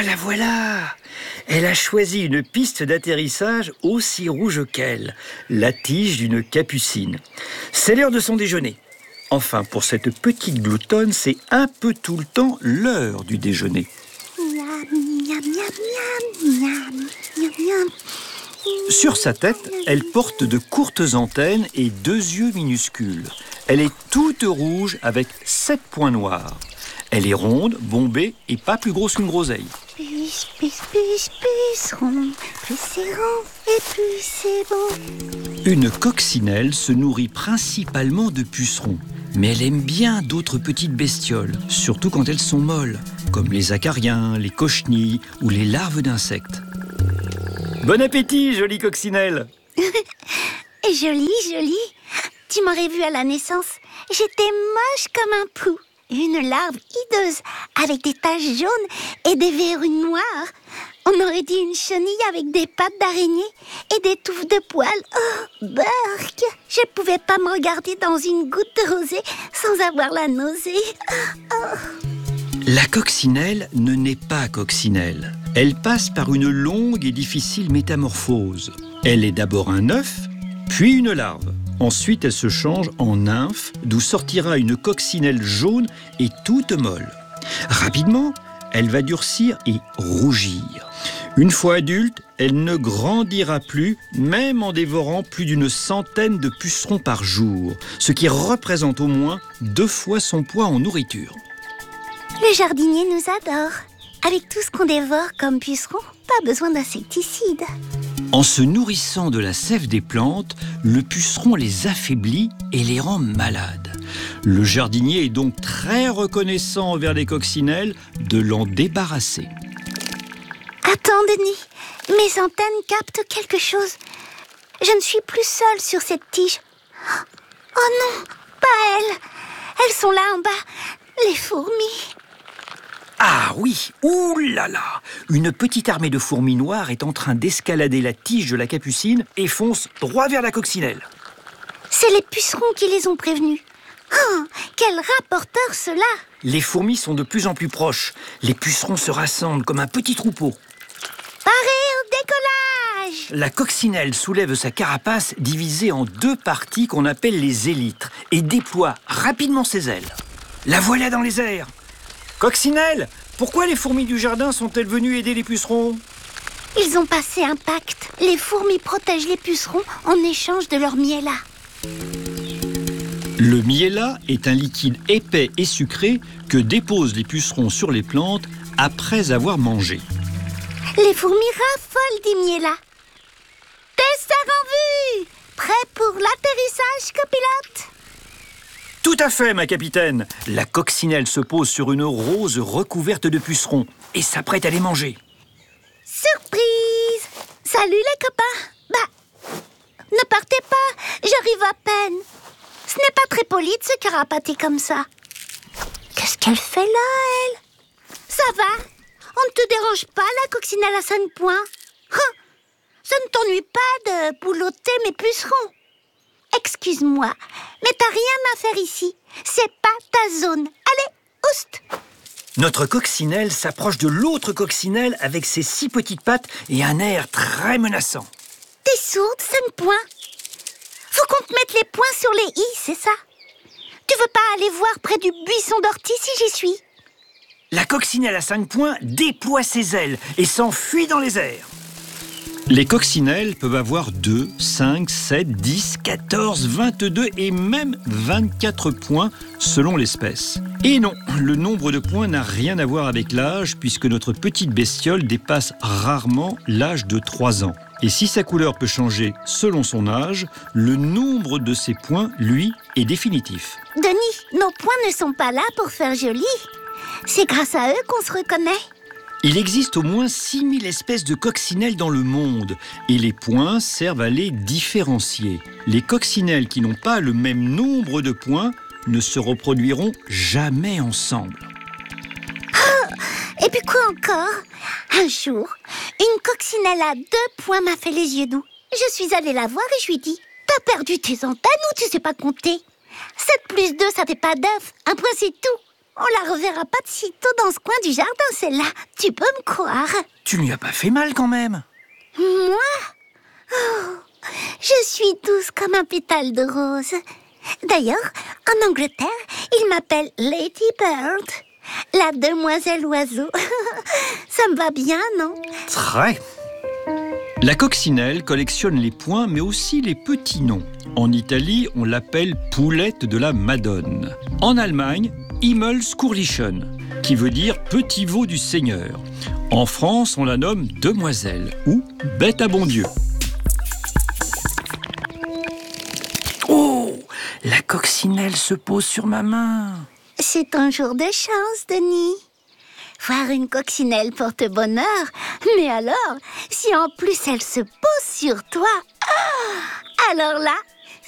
la voilà! Elle a choisi une piste d'atterrissage aussi rouge qu'elle, la tige d'une capucine. C'est l'heure de son déjeuner. Enfin, pour cette petite gloutonne, c'est un peu tout le temps l'heure du déjeuner. Miam, miam, miam, miam, miam, miam, miam. Sur sa tête, elle porte de courtes antennes et 2 yeux minuscules. Elle est toute rouge avec 7 points noirs. Elle est ronde, bombée et pas plus grosse qu'une groseille. Puceron, plus c'est rond et plus c'est beau. Une coccinelle se nourrit principalement de pucerons. Mais elle aime bien d'autres petites bestioles, surtout quand elles sont molles, comme les acariens, les cochenilles ou les larves d'insectes. Bon appétit, jolie coccinelle! Jolie, jolie. Tu m'aurais vue à la naissance. J'étais moche comme un pou. Une larve hideuse avec des taches jaunes et des verrues noires. On aurait dit une chenille avec des pattes d'araignée et des touffes de poils. Oh, burk! Je ne pouvais pas me regarder dans une goutte de rosée sans avoir la nausée. La coccinelle ne naît pas coccinelle. Elle passe par une longue et difficile métamorphose. Elle est d'abord un œuf, puis une larve. Ensuite, elle se change en nymphe, d'où sortira une coccinelle jaune et toute molle. Rapidement, elle va durcir et rougir. Une fois adulte, elle ne grandira plus, même en dévorant plus d'une centaine de pucerons par jour, ce qui représente au moins 2 fois son poids en nourriture. Le jardinier nous adore. Avec tout ce qu'on dévore comme pucerons, pas besoin d'insecticides. En se nourrissant de la sève des plantes, le puceron les affaiblit et les rend malades. Le jardinier est donc très reconnaissant envers les coccinelles de l'en débarrasser. Attends, Denis, mes antennes captent quelque chose. Je ne suis plus seule sur cette tige. Oh non, pas elles. Elles sont là en bas, les fourmis. Ah oui, ouh là là! Une petite armée de fourmis noires est en train d'escalader la tige de la capucine et fonce droit vers la coccinelle. C'est les pucerons qui les ont prévenus. Oh, quel rapporteur ceux-là! Les fourmis sont de plus en plus proches. Les pucerons se rassemblent comme un petit troupeau. Paré au décollage! La coccinelle soulève sa carapace divisée en 2 parties qu'on appelle les élytres et déploie rapidement ses ailes. La voilà dans les airs! Coccinelle, pourquoi les fourmis du jardin sont-elles venues aider les pucerons? Ils ont passé un pacte. Les fourmis protègent les pucerons en échange de leur miella. Le miella est un liquide épais et sucré que déposent les pucerons sur les plantes après avoir mangé. Les fourmis raffolent du miella. Dessert en vue! Prêt pour l'atterrissage, copilote? Tout à fait, ma capitaine. La coccinelle se pose sur une rose recouverte de pucerons et s'apprête à les manger. Surprise! Salut les copains! Ne partez pas, j'arrive à peine. Ce n'est pas très poli de se carapater comme ça. Qu'est-ce qu'elle fait là, elle? Ça va? On ne te dérange pas, la coccinelle à 5 points? Ça ne t'ennuie pas de boulotter mes pucerons? Excuse-moi, mais t'as rien à faire ici. C'est pas ta zone. Allez, oust! Notre coccinelle s'approche de l'autre coccinelle avec ses 6 petites pattes et un air très menaçant. T'es sourde, 5 points? Faut qu'on te mette les points sur les i, c'est ça? Tu veux pas aller voir près du buisson d'ortie si j'y suis? La coccinelle à 5 points déploie ses ailes et s'enfuit dans les airs. Les coccinelles peuvent avoir 2, 5, 7, 10, 14, 22 et même 24 points selon l'espèce. Et non, le nombre de points n'a rien à voir avec l'âge puisque notre petite bestiole dépasse rarement l'âge de 3 ans. Et si sa couleur peut changer selon son âge, le nombre de ses points, lui, est définitif. Denis, nos points ne sont pas là pour faire joli. C'est grâce à eux qu'on se reconnaît. Il existe au moins 6000 espèces de coccinelles dans le monde et les points servent à les différencier. Les coccinelles qui n'ont pas le même nombre de points ne se reproduiront jamais ensemble. Et puis quoi encore? Un jour, une coccinelle à 2 points m'a fait les yeux doux. Je suis allée la voir et je lui ai dit: t'as perdu tes antennes ou tu sais pas compter? 7 plus 2, ça fait pas d'œuf. Un point, c'est tout. On la reverra pas de sitôt dans ce coin du jardin, celle-là. Tu peux me croire. Tu lui as pas fait mal quand même. Moi? Oh, je suis douce comme un pétale de rose. D'ailleurs, en Angleterre, ils m'appellent Lady Bird, la demoiselle oiseau. Ça me va bien, non? Très. La coccinelle collectionne les points, mais aussi les petits noms. En Italie, on l'appelle poulette de la Madone. En Allemagne, Himmelskurlichen, qui veut dire petit veau du Seigneur. En France, on la nomme demoiselle ou bête à bon Dieu. Oh, la coccinelle se pose sur ma main. C'est ton jour de chance, Denis. Voir une coccinelle porte bonheur. Mais alors, si en plus elle se pose sur toi, alors là,